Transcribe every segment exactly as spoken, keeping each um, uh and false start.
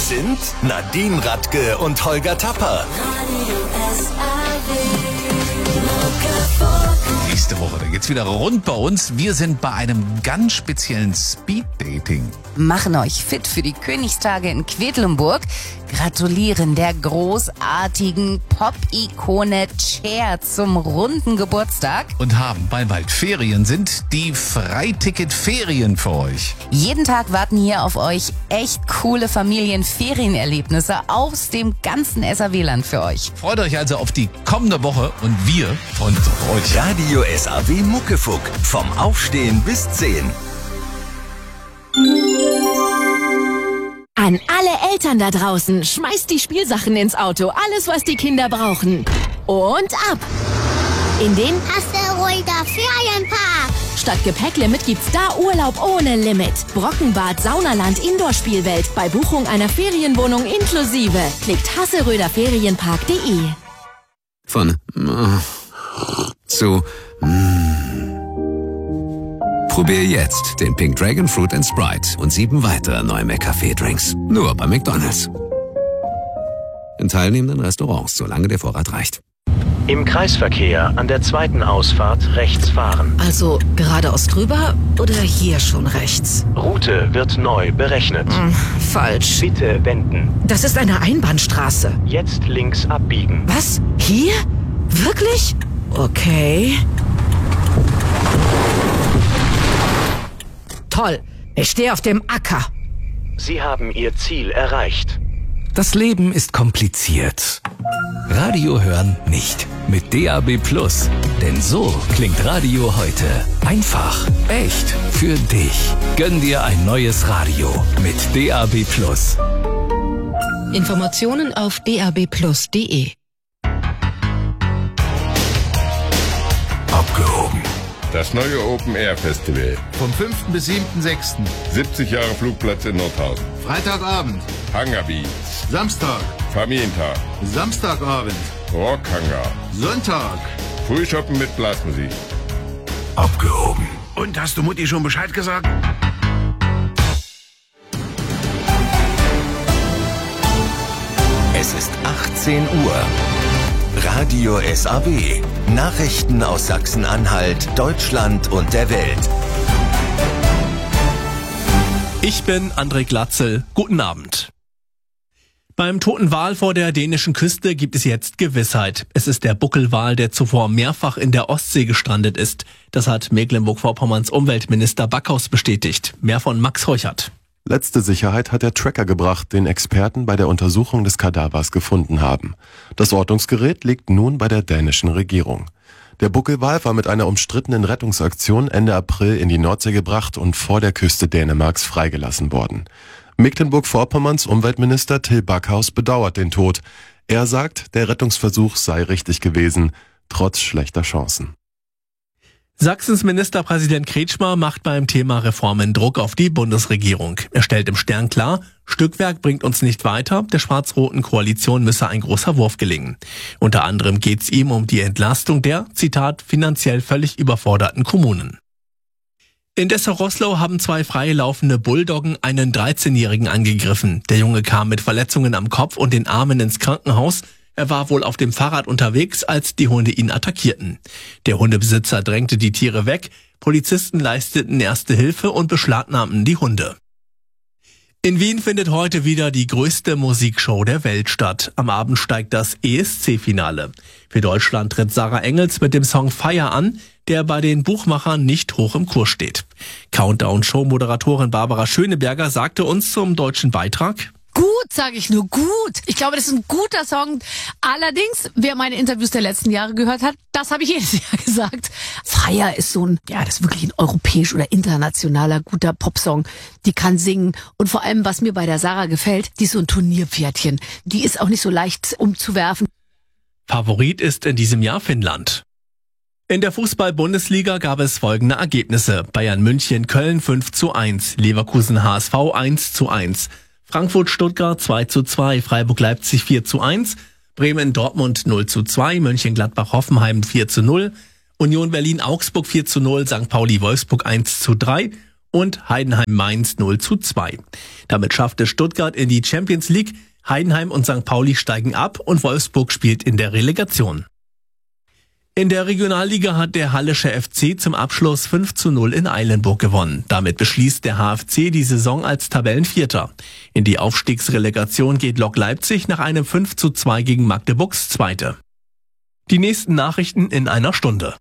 sind Nadine Radke und Holger Tapper. Nächste Woche, da geht's wieder rund bei uns. Wir sind bei einem ganz speziellen Speed-Dating. Machen euch fit für die Königstage in Quedlinburg. Gratulieren der großartigen Pop-Ikone Cher zum runden Geburtstag. Und haben, weil bald Ferien sind, die Freiticket-Ferien für euch. Jeden Tag warten hier auf euch echt coole Familienferienerlebnisse aus dem ganzen S A W-Land für euch. Freut euch also auf die kommende Woche und wir freuen uns auf euch. Radio S A W Muckefuck. Vom Aufstehen bis zehn. An alle Eltern da draußen, schmeißt die Spielsachen ins Auto, alles was die Kinder brauchen. Und ab! In den Hasseröder Ferienpark. Statt Gepäcklimit gibt's da Urlaub ohne Limit. Brockenbad, Saunaland, Indoor-Spielwelt. Bei Buchung einer Ferienwohnung inklusive. Klickt hasseröder ferienpark punkt de. Von äh, zu mm. Probier jetzt den Pink Dragon Fruit and Sprite und sieben weitere neue McCafé-Drinks. Nur bei McDonald's. In teilnehmenden Restaurants, solange der Vorrat reicht. Im Kreisverkehr an der zweiten Ausfahrt rechts fahren. Also geradeaus drüber oder hier schon rechts? Route wird neu berechnet. Hm, falsch. Bitte wenden. Das ist eine Einbahnstraße. Jetzt links abbiegen. Was? Hier? Wirklich? Okay. Toll. Ich stehe auf dem Acker. Sie haben Ihr Ziel erreicht. Das Leben ist kompliziert. Radio hören nicht. Mit D A B Plus. Denn so klingt Radio heute. Einfach, echt, für dich. Gönn dir ein neues Radio mit D A B Plus. Informationen auf d a b plus punkt de. Abgehoben. Das neue Open Air Festival. Vom fünften bis siebten sechsten siebzig Jahre Flugplatz in Nordhausen. Freitagabend. Hangar Beats. Samstag. Familientag. Samstagabend. Rockhangar. Sonntag. Frühshoppen mit Blasmusik. Abgehoben. Und hast du Mutti schon Bescheid gesagt? Es ist achtzehn Uhr. Radio S A W. Nachrichten aus Sachsen-Anhalt, Deutschland und der Welt. Ich bin André Glatzel. Guten Abend. Beim toten Wal vor der dänischen Küste gibt es jetzt Gewissheit. Es ist der Buckelwal, der zuvor mehrfach in der Ostsee gestrandet ist. Das hat Mecklenburg-Vorpommerns Umweltminister Backhaus bestätigt. Mehr von Max Heuchert. Letzte Sicherheit hat der Tracker gebracht, den Experten bei der Untersuchung des Kadavers gefunden haben. Das Ortungsgerät liegt nun bei der dänischen Regierung. Der Buckelwal war mit einer umstrittenen Rettungsaktion Ende April in die Nordsee gebracht und vor der Küste Dänemarks freigelassen worden. Mecklenburg-Vorpommerns Umweltminister Till Backhaus bedauert den Tod. Er sagt, der Rettungsversuch sei richtig gewesen, trotz schlechter Chancen. Sachsens Ministerpräsident Kretschmer macht beim Thema Reformen Druck auf die Bundesregierung. Er stellt im Stern klar, Stückwerk bringt uns nicht weiter, der schwarz-roten Koalition müsse ein großer Wurf gelingen. Unter anderem geht's ihm um die Entlastung der, Zitat, finanziell völlig überforderten Kommunen. In Dessau-Roßlau haben zwei freilaufende Bulldoggen einen dreizehnjährigen angegriffen. Der Junge kam mit Verletzungen am Kopf und den Armen ins Krankenhaus. Er war wohl auf dem Fahrrad unterwegs, als die Hunde ihn attackierten. Der Hundebesitzer drängte die Tiere weg, Polizisten leisteten erste Hilfe und beschlagnahmten die Hunde. In Wien findet heute wieder die größte Musikshow der Welt statt. Am Abend steigt das E S C-Finale. Für Deutschland tritt Sarah Engels mit dem Song Fire an, der bei den Buchmachern nicht hoch im Kurs steht. Countdown-Show-Moderatorin Barbara Schöneberger sagte uns zum deutschen Beitrag: Gut, sage ich nur, gut. Ich glaube, das ist ein guter Song. Allerdings, wer meine Interviews der letzten Jahre gehört hat, das habe ich jedes Jahr gesagt. Fire ist so ein, ja, das ist wirklich ein europäisch oder internationaler guter Popsong. Die kann singen. Und vor allem, was mir bei der Sarah gefällt, die ist so ein Turnierpferdchen. Die ist auch nicht so leicht umzuwerfen. Favorit ist in diesem Jahr Finnland. In der Fußball-Bundesliga gab es folgende Ergebnisse. Bayern München Köln fünf zu eins, Leverkusen H S V eins zu eins. Frankfurt-Stuttgart zwei zu zwei, Freiburg-Leipzig vier zu eins, Bremen-Dortmund null zu zwei, Mönchengladbach-Hoffenheim vier zu null, Union Berlin-Augsburg vier zu null, Sankt Pauli-Wolfsburg eins zu drei und Heidenheim-Mainz null zu zwei. Damit schaffte Stuttgart in die Champions League, Heidenheim und Sankt Pauli steigen ab und Wolfsburg spielt in der Relegation. In der Regionalliga hat der Hallische F C zum Abschluss fünf zu null in Eilenburg gewonnen. Damit beschließt der H F C die Saison als Tabellenvierter. In die Aufstiegsrelegation geht Lok Leipzig nach einem fünf zu zwei gegen Magdeburgs Zweite. Die nächsten Nachrichten in einer Stunde.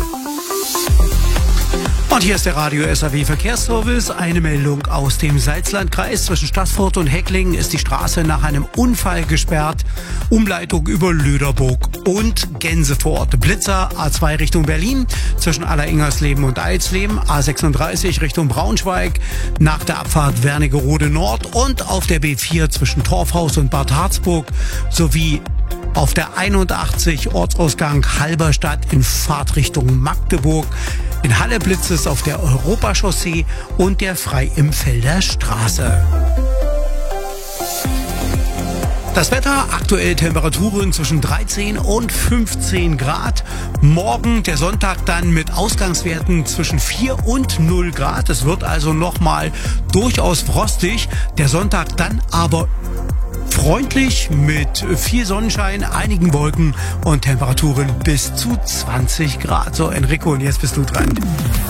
Und hier ist der Radio S A W Verkehrsservice. Eine Meldung aus dem Salzlandkreis. Zwischen Staßfurt und Hecklingen ist die Straße nach einem Unfall gesperrt. Umleitung über Lüderburg und Gänsefurt. Blitzer A zwei Richtung Berlin zwischen Alleringersleben und Eilsleben. A sechsunddreißig Richtung Braunschweig nach der Abfahrt Wernigerode Nord und auf der B vier zwischen Torfhaus und Bad Harzburg sowie auf der einundachtzig Ortsausgang Halberstadt in Fahrtrichtung Magdeburg. In Halle blitzt es auf der Europachaussee und der Frei-Imfelder Straße. Das Wetter, aktuell Temperaturen zwischen dreizehn und fünfzehn Grad. Morgen, der Sonntag, dann mit Ausgangswerten zwischen vier und null Grad. Es wird also nochmal durchaus frostig. Der Sonntag dann aber freundlich mit viel Sonnenschein, einigen Wolken und Temperaturen bis zu zwanzig Grad. So, Enrico, und jetzt bist du dran.